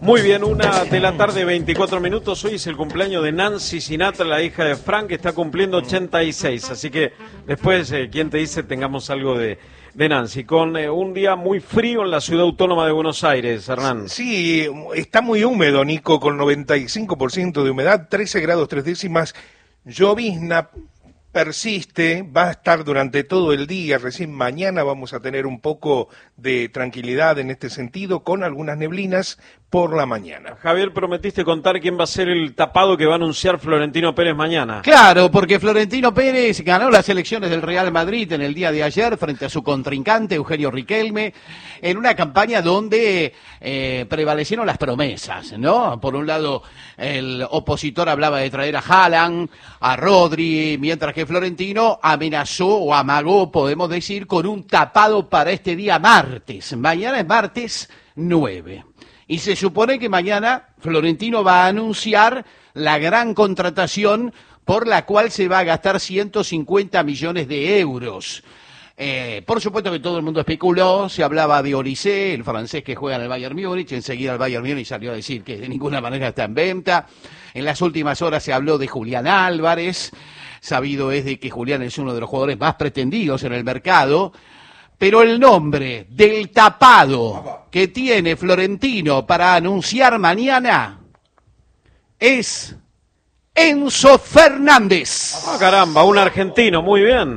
Muy bien, 1:00 PM, 24 minutos. Hoy es el cumpleaños de Nancy Sinatra, la hija de Frank, que está cumpliendo 86. Así que después, ¿quién te dice tengamos algo de Nancy? Con un día muy frío en la ciudad autónoma de Buenos Aires, Hernán. Sí, está muy húmedo, Nico, con 95% de humedad, 13 grados 3 décimas, llovizna. Persiste, va a estar durante todo el día, recién mañana vamos a tener un poco de tranquilidad en este sentido, con algunas neblinas por la mañana. Javier, prometiste contar quién va a ser el tapado que va a anunciar Florentino Pérez mañana. Claro, porque Florentino Pérez ganó las elecciones del Real Madrid en el día de ayer frente a su contrincante Eugenio Riquelme, en una campaña donde prevalecieron las promesas, ¿no? Por un lado, el opositor hablaba de traer a Haaland, a Rodri, mientras que Florentino amenazó o amagó, podemos decir, con un tapado para este día martes. Mañana es martes 9. Y se supone que mañana Florentino va a anunciar la gran contratación por la cual se va a gastar 150 millones de euros. Por supuesto que todo el mundo especuló, se hablaba de Olise, el francés que juega en el Bayern Múnich, enseguida el Bayern Múnich salió a decir que de ninguna manera está en venta. En las últimas horas se habló de Julián Álvarez, sabido es de que Julián es uno de los jugadores más pretendidos en el mercado, pero el nombre del tapado que tiene Florentino para anunciar mañana es Enzo Fernández. Ah, caramba, un argentino, muy bien.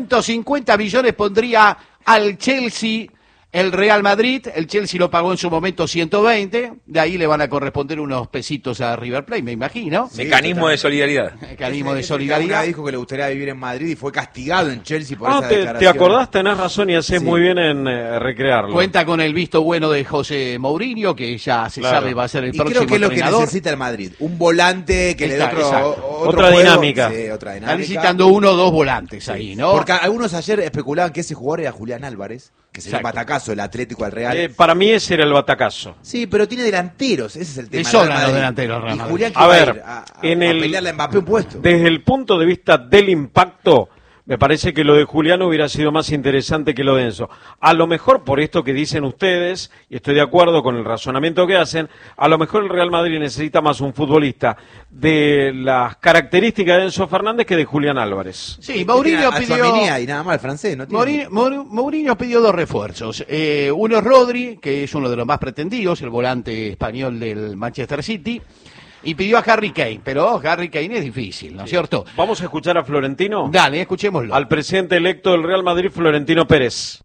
150 millones pondría al Chelsea el Real Madrid. El Chelsea lo pagó en su momento 120, de ahí le van a corresponder unos pesitos a River Plate, me imagino. Sí, mecanismo de solidaridad. Mecanismo de solidaridad. Dijo que le gustaría vivir en Madrid y fue castigado en Chelsea por esa ¿Te declaración. acordás? Tenés razón y haces muy bien en recrearlo. Cuenta con el visto bueno de José Mourinho, que ya se sabe va a ser el próximo creo que es lo que entrenador. necesita el Madrid. Un volante que le dé otra juego. dinámica. Sí, otra dinámica. Está necesitando uno o dos volantes ahí, ¿no? Porque algunos ayer especulaban que ese jugador era Julián Álvarez, que sería un batacazo del Atlético al Real. Para mí ese era el batacazo. Sí, pero tiene delanteros, ese es el tema. Le sobran los delanteros, Real y Madrid. Julián A ver, a en pelearle a Mbappé un puesto. Desde el punto de vista del impacto, me parece que lo de Julián hubiera sido más interesante que lo de Enzo. A lo mejor, por esto que dicen ustedes, y estoy de acuerdo con el razonamiento que hacen, a lo mejor el Real Madrid necesita más un futbolista de las características de Enzo Fernández que de Julián Álvarez. Sí, Mourinho pidió... Y nada más el francés, ¿no? Tiene... Mourinho pidió dos refuerzos. Uno es Rodri, que es uno de los más pretendidos, el volante español del Manchester City. Y pidió a Harry Kane, pero Harry Kane es difícil, ¿no es cierto? ¿Vamos a escuchar a Florentino? Dale, escuchémoslo. Al presidente electo del Real Madrid, Florentino Pérez.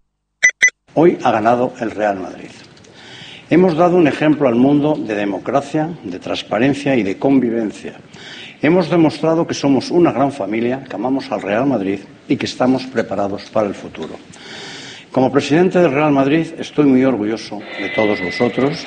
Hoy ha ganado el Real Madrid. Hemos dado un ejemplo al mundo de democracia, de transparencia y de convivencia. Hemos demostrado que somos una gran familia, que amamos al Real Madrid y que estamos preparados para el futuro. Como presidente del Real Madrid estoy muy orgulloso de todos vosotros.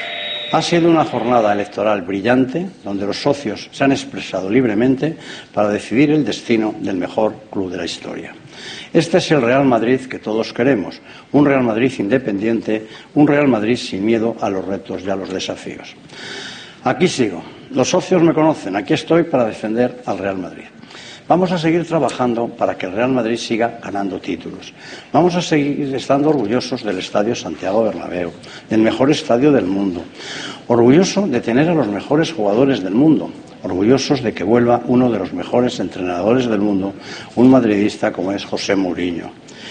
Ha sido una jornada electoral brillante, donde los socios se han expresado libremente para decidir el destino del mejor club de la historia. Este es el Real Madrid que todos queremos, un Real Madrid independiente, un Real Madrid sin miedo a los retos y a los desafíos. Aquí sigo, los socios me conocen, aquí estoy para defender al Real Madrid. Vamos a seguir trabajando para que el Real Madrid siga ganando títulos. Vamos a seguir estando orgullosos del Estadio Santiago Bernabéu, del mejor estadio del mundo. Orgulloso de tener a los mejores jugadores del mundo. Orgullosos de que vuelva uno de los mejores entrenadores del mundo, un madridista como es José Mourinho.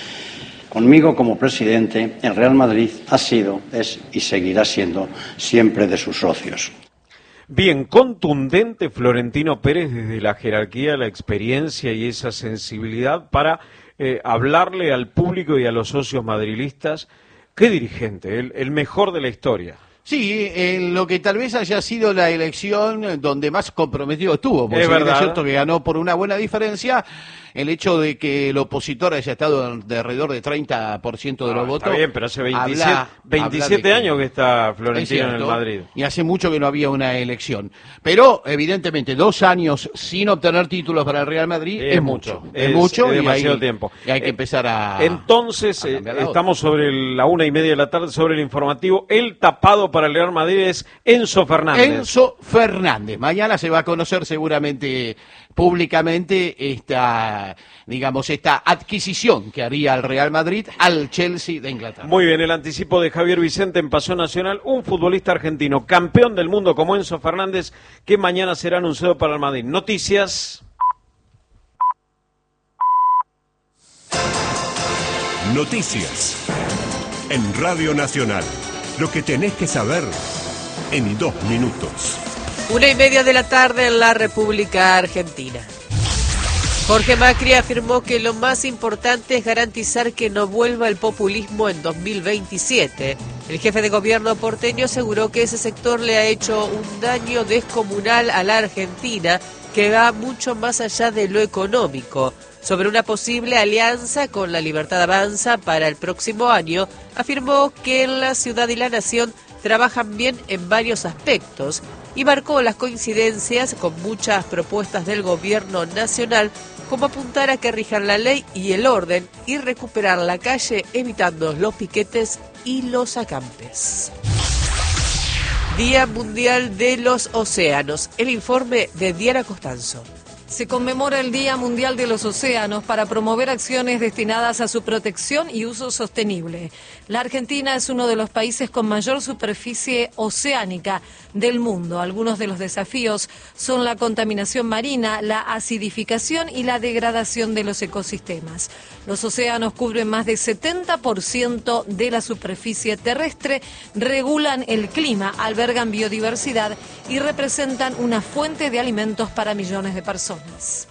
Conmigo como presidente, el Real Madrid ha sido, es y seguirá siendo siempre de sus socios. Bien, contundente Florentino Pérez desde la jerarquía, la experiencia y esa sensibilidad para hablarle al público y a los socios madrilistas. Qué dirigente, el mejor de la historia. Sí, en lo que tal vez haya sido la elección donde más comprometido estuvo, porque es cierto que ganó por una buena diferencia. El hecho de que el opositor haya estado de alrededor de 30% de los votos. Está bien, pero hace 27 años que está Florentino en el Madrid. Y hace mucho que no había una elección. Pero, evidentemente, 2 años sin obtener títulos para el Real Madrid es mucho. Es mucho es y demasiado tiempo. Y hay que empezar a... Entonces, estamos sobre la 1:30 de la tarde, sobre el informativo. El tapado para el Real Madrid es Enzo Fernández. Enzo Fernández. Mañana se va a conocer seguramente públicamente esta adquisición que haría el Real Madrid al Chelsea de Inglaterra. Muy bien, el anticipo de Javier Vicente en Paso Nacional, un futbolista argentino, campeón del mundo como Enzo Fernández, que mañana será anunciado para el Madrid. Noticias. Noticias en Radio Nacional. Lo que tenés que saber en 2 minutos. 1:30 de la tarde en la República Argentina. Jorge Macri afirmó que lo más importante es garantizar que no vuelva el populismo en 2027. El jefe de gobierno porteño aseguró que ese sector le ha hecho un daño descomunal a la Argentina que va mucho más allá de lo económico. Sobre una posible alianza con La Libertad Avanza para el próximo año, afirmó que en la ciudad y la nación trabajan bien en varios aspectos y marcó las coincidencias con muchas propuestas del gobierno nacional, como apuntar a que rijan la ley y el orden y recuperar la calle evitando los piquetes y los acampes. Día Mundial de los Océanos. El informe de Diana Costanzo. Se conmemora el Día Mundial de los Océanos para promover acciones destinadas a su protección y uso sostenible. La Argentina es uno de los países con mayor superficie oceánica del mundo. Algunos de los desafíos son la contaminación marina, la acidificación y la degradación de los ecosistemas. Los océanos cubren más de 70% de la superficie terrestre, regulan el clima, albergan biodiversidad y representan una fuente de alimentos para millones de personas.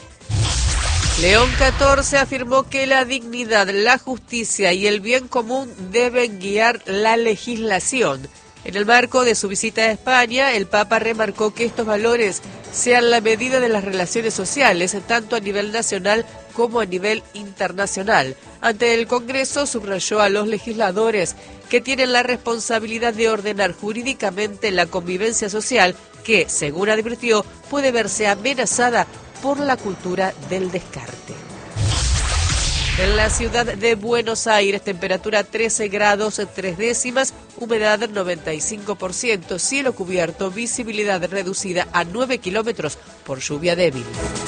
León XIV afirmó que la dignidad, la justicia y el bien común deben guiar la legislación. En el marco de su visita a España, el Papa remarcó que estos valores sean la medida de las relaciones sociales, tanto a nivel nacional como a nivel internacional. Ante el Congreso, subrayó a los legisladores que tienen la responsabilidad de ordenar jurídicamente la convivencia social que, según advirtió, puede verse amenazada por la cultura del descarte. En la ciudad de Buenos Aires, temperatura 13 grados 3 décimas, humedad 95%, cielo cubierto, visibilidad reducida a 9 kilómetros por lluvia débil.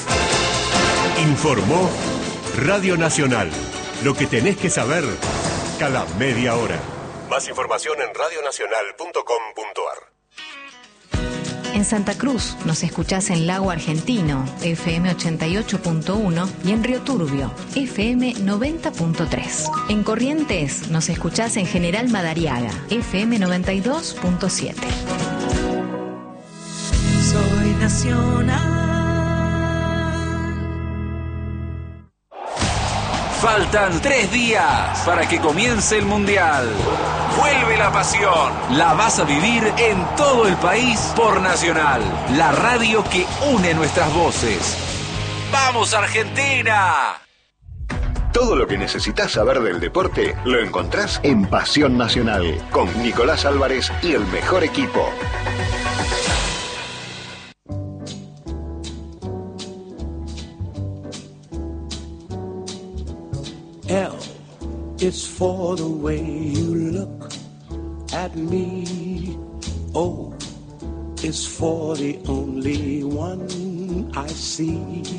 Informó Radio Nacional. Lo que tenés que saber cada media hora. Más información en radionacional.com.ar. En Santa Cruz nos escuchás en Lago Argentino, FM 88.1 y en Río Turbio, FM 90.3. En Corrientes nos escuchás en General Madariaga, FM 92.7. Soy nacional. Faltan 3 días para que comience el Mundial. Vuelve la pasión. La vas a vivir en todo el país por Nacional, la radio que une nuestras voces. ¡Vamos, Argentina! Todo lo que necesitas saber del deporte lo encontrás en Pasión Nacional, con Nicolás Álvarez y el mejor equipo. L is for the way you look at me. O is for the only one I see.